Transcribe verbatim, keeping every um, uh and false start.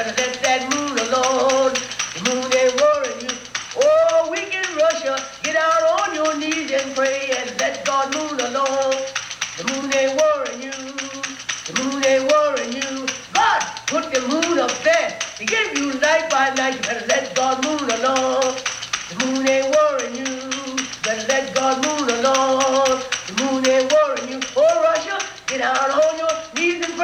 better let that moon alone. The moon ain't worrying you. Oh, wicked Russia, get out on your knees and pray and let God moon alone. The moon ain't worrying you. The moon ain't worrying you. God put the moon up there to give you night by night. You better let